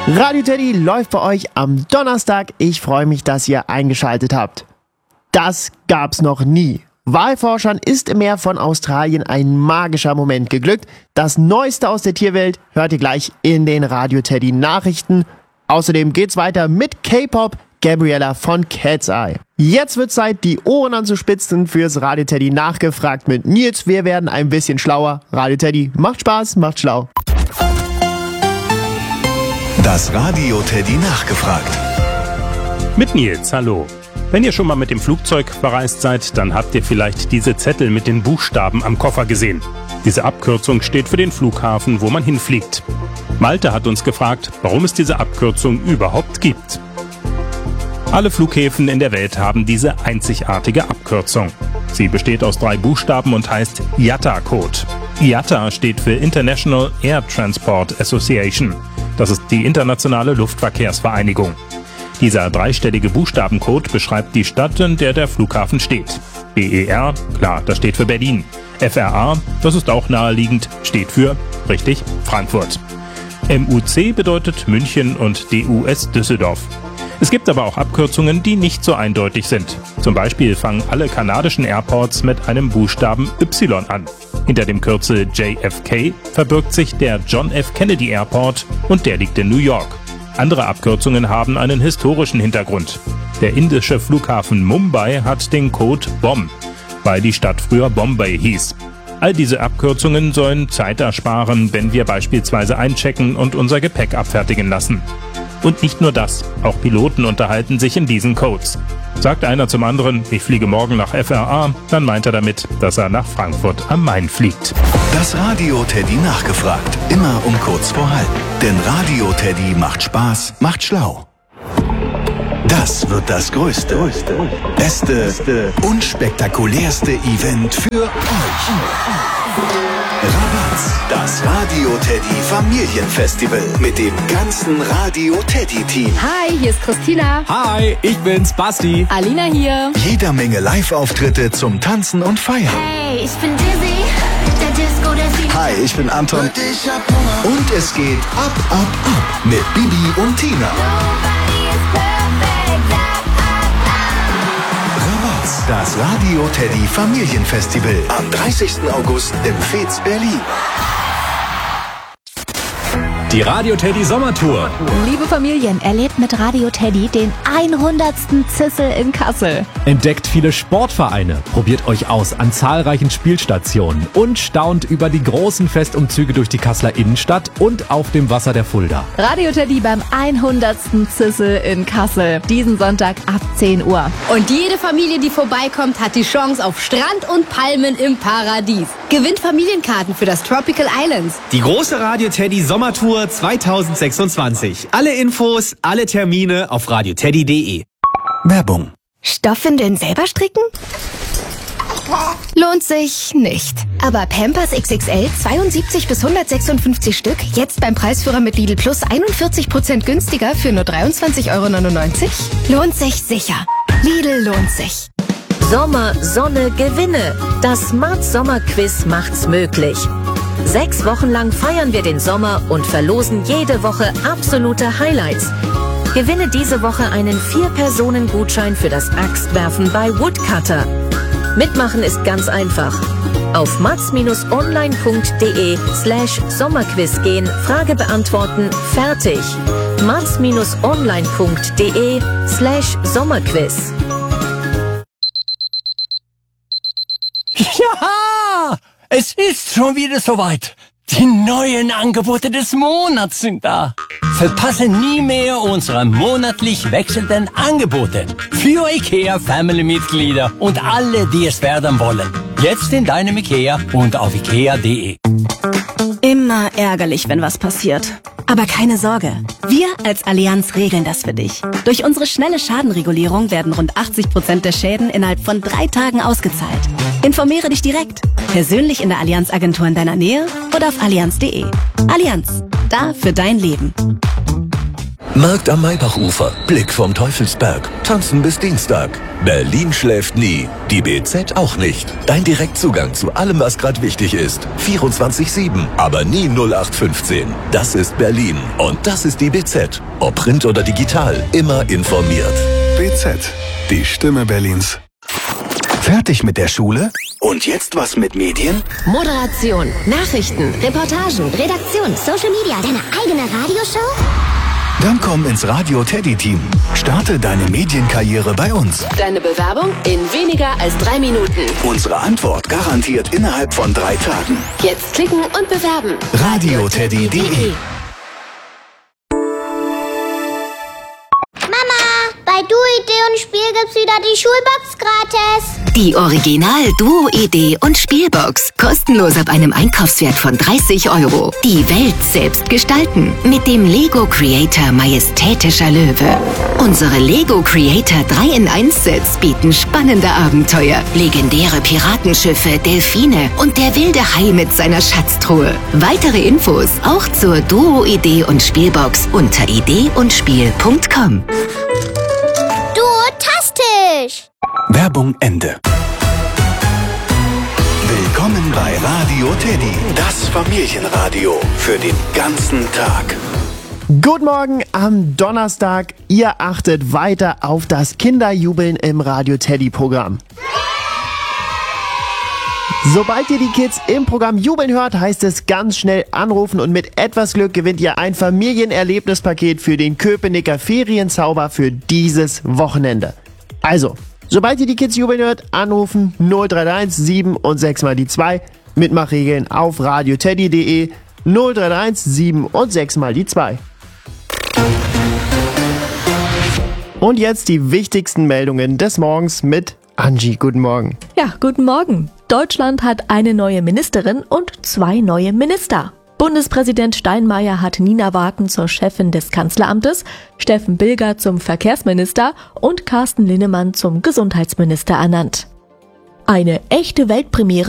Radio Teddy läuft bei euch am Donnerstag. Ich freue mich, dass ihr eingeschaltet habt. Das gab's noch nie. Walforschern ist im Meer von Australien ein magischer Moment geglückt. Das Neueste aus der Tierwelt hört ihr gleich in den Radio Teddy Nachrichten. Außerdem geht's weiter mit K-Pop, Gabriella von Cat's Eye. Jetzt wird Zeit, die Ohren anzuspitzen fürs Radio Teddy Nachgefragt mit Nils. Wir werden ein bisschen schlauer. Radio Teddy macht Spaß, macht schlau. Das Radio Teddy Nachgefragt. Mit Nils, hallo. Wenn ihr schon mal mit dem Flugzeug verreist seid, dann habt ihr vielleicht diese Zettel mit den Buchstaben am Koffer gesehen. Diese Abkürzung steht für den Flughafen, wo man hinfliegt. Malte hat uns gefragt, warum es diese Abkürzung überhaupt gibt. Alle Flughäfen in der Welt haben diese einzigartige Abkürzung. Sie besteht aus 3 Buchstaben und heißt IATA-Code. IATA steht für International Air Transport Association. Das ist die internationale Luftverkehrsvereinigung. Dieser 3-stellige Buchstabencode beschreibt die Stadt, in der der Flughafen steht. BER, klar, das steht für Berlin. FRA, das ist auch naheliegend, steht für, richtig, Frankfurt. MUC bedeutet München und DUS Düsseldorf. Es gibt aber auch Abkürzungen, die nicht so eindeutig sind. Zum Beispiel fangen alle kanadischen Airports mit einem Buchstaben Y an. Hinter dem Kürzel JFK verbirgt sich der John F. Kennedy Airport und der liegt in New York. Andere Abkürzungen haben einen historischen Hintergrund. Der indische Flughafen Mumbai hat den Code BOM, weil die Stadt früher Bombay hieß. All diese Abkürzungen sollen Zeit ersparen, wenn wir beispielsweise einchecken und unser Gepäck abfertigen lassen. Und nicht nur das, auch Piloten unterhalten sich in diesen Codes. Sagt einer zum anderen, ich fliege morgen nach FRA, dann meint er damit, dass er nach Frankfurt am Main fliegt. Das Radio Teddy Nachgefragt. Immer um kurz vor halb. Denn Radio Teddy macht Spaß, macht schlau. Das wird das größte, beste und spektakulärste Event für euch. Rabatz, das Radio Teddy Familienfestival mit dem ganzen Radio Teddy Team. Hi, hier ist Christina. Hi, ich bin's, Basti. Alina hier. Jeder Menge Live-Auftritte zum Tanzen und Feiern. Hey, ich bin Dizzy, der Disco, der Fieber. Hi, ich bin Anton. Und es geht ab mit Bibi und Tina. Nobody is perfect. Rabatz, das Radio Teddy Familienfestival am 30. August im Fez Berlin. Die Radio Teddy Sommertour. Liebe Familien, erlebt mit Radio Teddy den 100. Zissel in Kassel. Entdeckt viele Sportvereine, probiert euch aus an zahlreichen Spielstationen und staunt über die großen Festumzüge durch die Kasseler Innenstadt und auf dem Wasser der Fulda. Radio Teddy beim 100. Zissel in Kassel. Diesen Sonntag ab 10 Uhr. Und jede Familie, die vorbeikommt, hat die Chance auf Strand und Palmen im Paradies. Gewinnt Familienkarten für das Tropical Islands. Die große Radio Teddy Sommertour 2026. Alle Infos, alle Termine auf radioteddy.de. Werbung. Stoffwindeln selber stricken? Lohnt sich nicht. Aber Pampers XXL 72 bis 156 Stück, jetzt beim Preisführer mit Lidl Plus 41% günstiger für nur 23,99 €? Lohnt sich sicher. Lidl lohnt sich. Sommer, Sonne, Gewinne. Das Smart Sommer Quiz macht's möglich. 6 Wochen lang feiern wir den Sommer und verlosen jede Woche absolute Highlights. Gewinne diese Woche einen 4-Personen-Gutschein für das Axtwerfen bei Woodcutter. Mitmachen ist ganz einfach. Auf mats-online.de/Sommerquiz gehen, Frage beantworten, fertig. mats-online.de/Sommerquiz. Ja, es ist schon wieder soweit. Die neuen Angebote des Monats sind da. Verpasse nie mehr unsere monatlich wechselnden Angebote für IKEA Family-Mitglieder und alle, die es werden wollen. Jetzt in deinem IKEA und auf ikea.de. Immer ärgerlich, wenn was passiert. Aber keine Sorge, wir als Allianz regeln das für dich. Durch unsere schnelle Schadenregulierung werden rund 80% der Schäden innerhalb von 3 Tagen ausgezahlt. Informiere dich direkt, persönlich in der Allianz-Agentur in deiner Nähe oder auf allianz.de. Allianz, da für dein Leben. Markt am Maybachufer, Blick vom Teufelsberg, tanzen bis Dienstag. Berlin schläft nie, die BZ auch nicht. Dein Direktzugang zu allem, was gerade wichtig ist. 24/7, aber nie 0815. Das ist Berlin und das ist die BZ. Ob Print oder digital, immer informiert. BZ, die Stimme Berlins. Fertig mit der Schule? Und jetzt was mit Medien? Moderation, Nachrichten, Reportagen, Redaktion, Social Media, deine eigene Radioshow? Dann komm ins Radio Teddy Team. Starte deine Medienkarriere bei uns. Deine Bewerbung in weniger als 3 Minuten. Unsere Antwort garantiert innerhalb von 3 Tagen. Jetzt klicken und bewerben. radioteddy.de. Bei Duo-Idee und Spiel gibt's wieder die Schulbox gratis. Die Original Duo-Idee und Spielbox. Kostenlos ab einem Einkaufswert von 30 €. Die Welt selbst gestalten. Mit dem Lego Creator Majestätischer Löwe. Unsere Lego Creator 3-in-1-Sets bieten spannende Abenteuer, legendäre Piratenschiffe, Delfine und der wilde Hai mit seiner Schatztruhe. Weitere Infos auch zur Duo-Idee und Spielbox unter ideeundspiel.com. Duotastisch! Werbung Ende. Willkommen bei Radio Teddy, das Familienradio für den ganzen Tag. Guten Morgen am Donnerstag. Ihr achtet weiter auf das Kinderjubeln im Radio Teddy Programm. Sobald ihr die Kids im Programm jubeln hört, heißt es ganz schnell anrufen und mit etwas Glück gewinnt ihr ein Familienerlebnispaket für den Köpenicker Ferienzauber für dieses Wochenende. Also, sobald ihr die Kids jubeln hört, anrufen 0331 7 und 6 mal die 2. Mitmachregeln auf radioteddy.de 0331 7 und 6 mal die 2. Und jetzt die wichtigsten Meldungen des Morgens mit Angie. Guten Morgen. Ja, guten Morgen. Deutschland hat eine neue Ministerin und 2 neue Minister. Bundespräsident Steinmeier hat Nina Waken zur Chefin des Kanzleramtes, Steffen Bilger zum Verkehrsminister und Carsten Linnemann zum Gesundheitsminister ernannt. Eine echte Weltpremiere